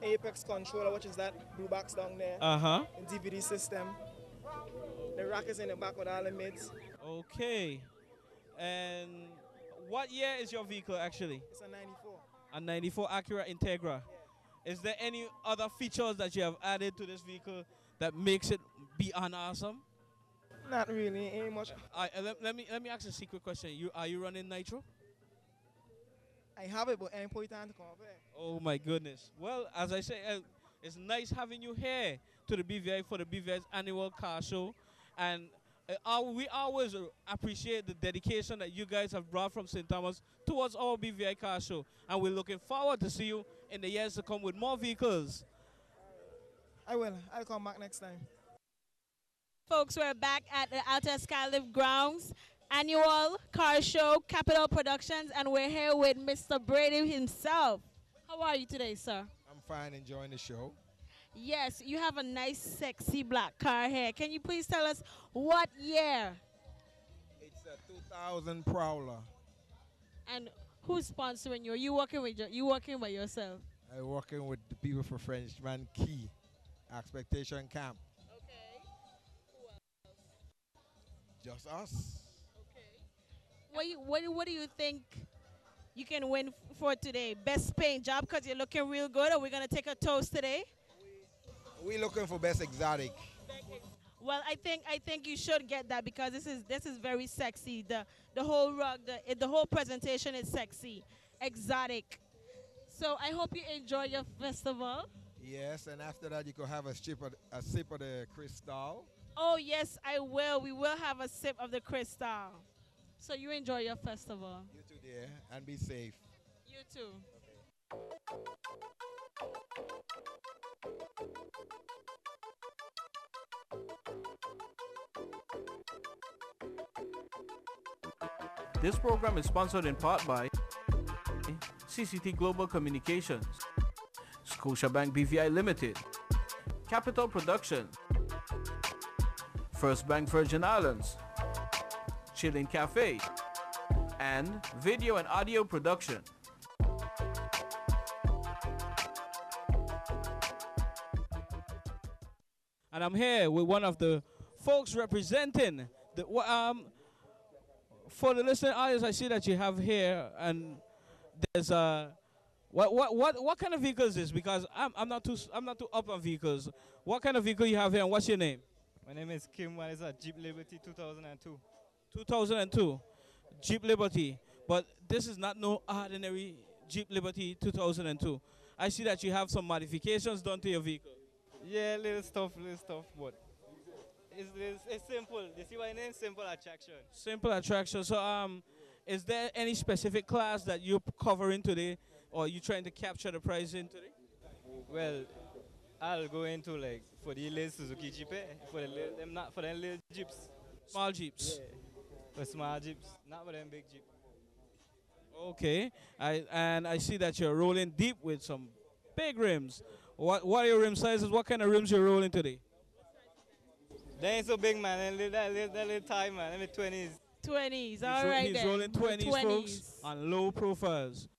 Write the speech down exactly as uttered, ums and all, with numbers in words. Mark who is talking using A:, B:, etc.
A: Apex controller, which is that blue box down there.
B: Uh-huh.
A: The D V D system. The rack is in the back with all the mids.
B: Okay. And what year is your vehicle actually?
A: It's a ninety-four.
B: A ninety-four Acura Integra. Is there any other features that you have added to this vehicle that makes it beyond awesome?
A: Not really, ain't much.
B: I, uh, let, let me let me ask a secret question. You are you running nitro?
A: I have it, but ain't put it on to come up here.
B: Oh my goodness. Well, as I say, uh, it's nice having you here to the B V I for the B V I's annual car show, and uh, our, we always uh, appreciate the dedication that you guys have brought from Saint Thomas towards our B V I car show, and we're looking forward to see you in the years to come with more vehicles.
A: I will. I'll come back next time.
C: Folks, we're back at the Alta Skylift Grounds annual car show, Capital Productions, and we're here with Mister Brady himself. How are you today, sir?
D: I'm fine, enjoying the show.
C: Yes, you have a nice, sexy black car here. Can you please tell us what year?
D: It's a two thousand Prowler.
C: And who's sponsoring you? Are you working with your, you working by yourself?
D: I'm working with the people for Frenchman Key, Expectation Camp. Just us.
C: Okay. What, you, what, what do you think you can win f- for today? Best paying job because you're looking real good. Are we going to take a toast today?
D: We looking for best exotic.
C: Well, I think I think you should get that because this is this is very sexy. The the whole rug, the the whole presentation is sexy, exotic. So I hope you enjoy your festival.
D: Yes, and after that you could have a sip of, a sip of the Cristal.
C: Oh, yes, I will. We will have a sip of the Cristal. So you enjoy your festival.
D: You too, dear, and be safe.
C: You too.
B: This program is sponsored in part by C C T Global Communications, Scotiabank B V I Limited, Capital Production, First Bank Virgin Islands, Chillin' Cafe, and Video and Audio Production. And I'm here with one of the folks representing the um for the listening audience. I see that you have here, and there's a what what what what kind of vehicle is this? Because I'm I'm not too I'm not too up on vehicles. What kind of vehicle you have here, and what's your name?
E: My name is Kim, and it's a Jeep Liberty two thousand two.
B: two thousand two, Jeep Liberty. But this is not no ordinary Jeep Liberty two thousand two. I see that you have some modifications done to your vehicle.
E: Yeah, little stuff, little stuff, but it's, it's, it's simple. You see my name? Simple Attraction.
B: Simple Attraction. So, um, is there any specific class that you're covering today, or you trying to capture the price in today?
E: Well, I'll go into like for the little Suzuki Jeep, eh? for the little, them not for them little Jeeps.
B: Small Jeeps.
E: Yeah, for small Jeeps, not for them big Jeep.
B: Okay, I and I see that you're rolling deep with some big rims. What what are your rim sizes? What kind of rims you're rolling today?
E: They ain't so big, man. That little, that little, that little time, man. Them twenties.
C: Twenties.
B: He's
C: All
B: ro-
C: right
B: He's
C: then.
B: rolling twenties, folks,
C: twenties.
B: on low profiles.